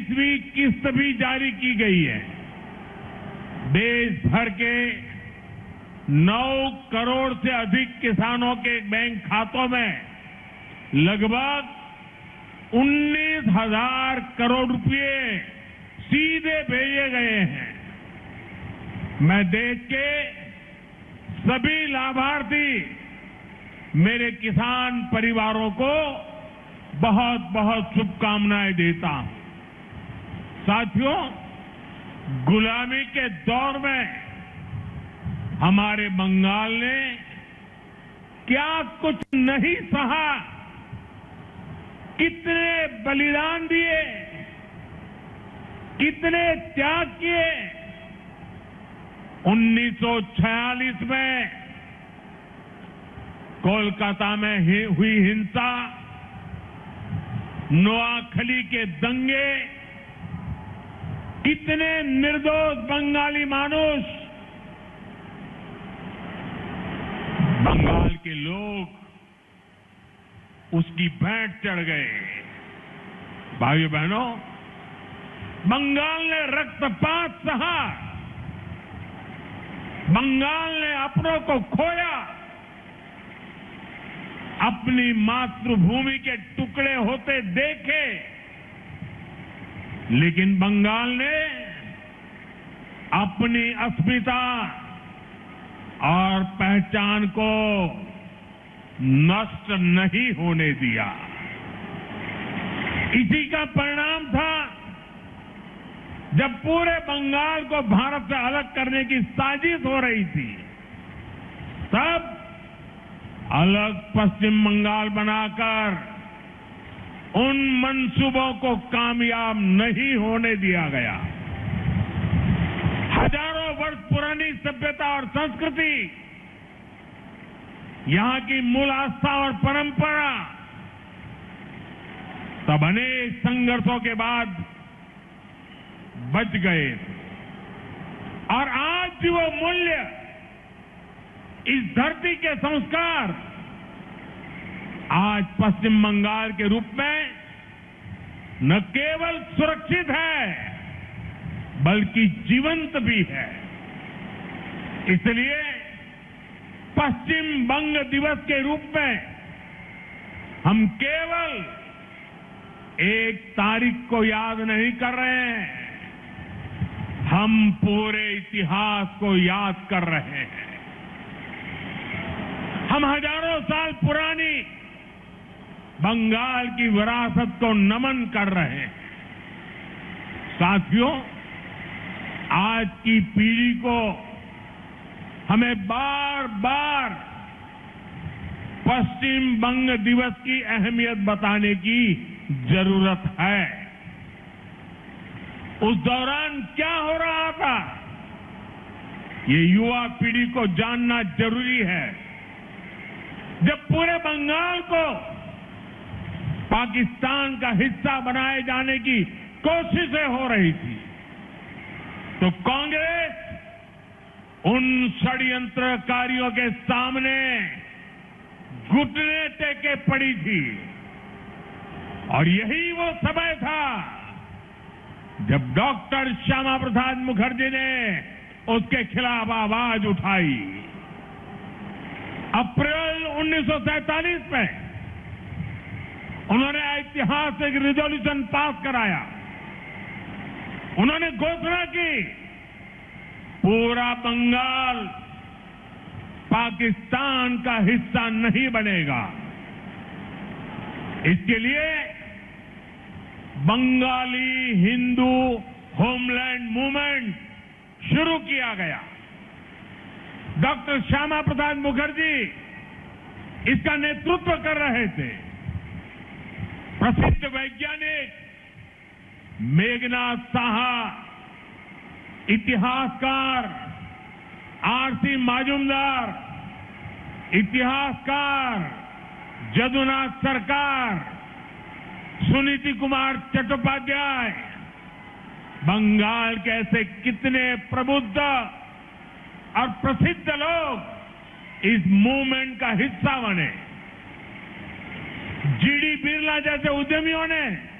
23वीं किस्त भी जारी की गई है। देश भर के 9 करोड़ से अधिक किसानों के बैंक खातों में लगभग 19,000 करोड़ रुपए सीधे भेजे गए हैं। मैं देश के सभी लाभार्थी मेरे किसान परिवारों को बहुत बहुत शुभकामनाएं देता हूं। साथियों, गुलामी के दौर में हमारे बंगाल ने क्या कुछ नहीं सहा, कितने बलिदान दिए, कितने त्याग किए। 1946 में कोलकाता में हुई हिंसा, नोआखली के दंगे, कितने निर्दोष बंगाली मानुष, बंगाल के लोग उसकी भेंट चढ़ गए। भाइयों बहनों, बंगाल ने रक्तपात सहा, बंगाल ने अपनों को खोया, अपनी मातृभूमि के टुकड़े होते देखे, लेकिन बंगाल ने अपनी अस्मिता और पहचान को नष्ट नहीं होने दिया। इसी का परिणाम था जब पूरे बंगाल को भारत से अलग करने की साजिश हो रही थी, तब अलग पश्चिम बंगाल बनाकर उन मंसूबों को कामयाब नहीं होने दिया गया। हजारों वर्ष पुरानी सभ्यता और संस्कृति, यहां की मूल आस्था और परंपरा तब अनेक संघर्षों के बाद बच गए और आज भी वो मूल्य, इस धरती के संस्कार आज पश्चिम बंगाल के रूप में न केवल सुरक्षित है बल्कि जीवंत भी है। इसलिए पश्चिम बंग दिवस के रूप में हम केवल एक तारीख को याद नहीं कर रहे हैं, हम पूरे इतिहास को याद कर रहे हैं। हम हजारों साल पुरानी बंगाल की विरासत को नमन कर रहे हैं। साथियों, आज की पीढ़ी को हमें बार बार पश्चिम बंग दिवस की अहमियत बताने की जरूरत है। उस दौरान क्या हो रहा था, ये युवा पीढ़ी को जानना जरूरी है। जब पूरे बंगाल को पाकिस्तान का हिस्सा बनाए जाने की कोशिशें हो रही थी, तो कांग्रेस उन षड्यंत्रकारियों के सामने घुटने टेके पड़ी थी। और यही वो समय था जब डॉक्टर श्यामा प्रसाद मुखर्जी ने उसके खिलाफ आवाज उठाई। अप्रैल 1947 में उन्होंने ऐतिहासिक रिजोल्यूशन पास कराया। उन्होंने घोषणा की, पूरा बंगाल पाकिस्तान का हिस्सा नहीं बनेगा। इसके लिए बंगाली हिंदू होमलैंड मूवमेंट शुरू किया गया। डॉक्टर श्यामा प्रसाद मुखर्जी इसका नेतृत्व कर रहे थे। प्रसिद्ध वैज्ञानिक मेघनाथ साहा, इतिहासकार आरसी माजुमदार, इतिहासकार जदुनाथ सरकार, सुनीति कुमार चट्टोपाध्याय, बंगाल के ऐसे कितने प्रबुद्ध और प्रसिद्ध लोग इस मूवमेंट का हिस्सा बने। जीडी बिरला जैसे उद्यमियों ने